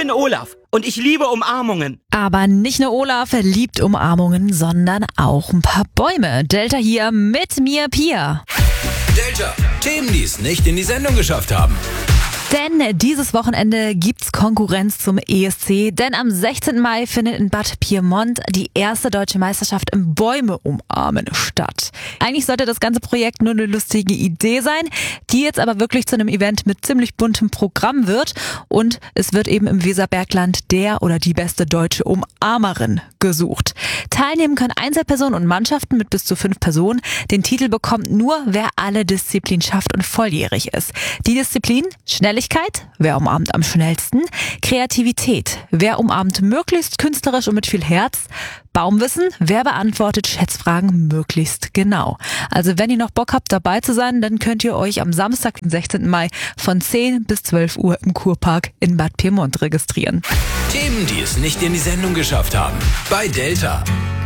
bin Olaf und ich liebe Umarmungen. Aber nicht nur Olaf liebt Umarmungen, sondern auch ein paar Bäume. Delta hier mit mir, Pia. Delta, Themen, die es nicht in die Sendung geschafft haben. Denn dieses Wochenende gibt's Konkurrenz zum ESC, denn am 16. Mai findet in Bad Pyrmont die erste deutsche Meisterschaft im Bäume umarmen statt. Eigentlich sollte das ganze Projekt nur eine lustige Idee sein, die jetzt aber wirklich zu einem Event mit ziemlich buntem Programm wird, und es wird eben im Weserbergland der oder die beste deutsche Umarmerin gesucht. Teilnehmen können Einzelpersonen und Mannschaften mit bis zu 5 Personen. Den Titel bekommt nur, wer alle Disziplinen schafft und volljährig ist. Die Disziplin: Schnelligkeit, wer umarmt am schnellsten; Kreativität, wer umarmt möglichst künstlerisch und mit viel Herz; Baumwissen, wer beantwortet Schätzfragen möglichst genau. Also wenn ihr noch Bock habt, dabei zu sein, dann könnt ihr euch am Samstag, den 16. Mai von 10 bis 12 Uhr im Kurpark in Bad Pyrmont registrieren. Themen, die es nicht in die Sendung geschafft haben. Bei Delta.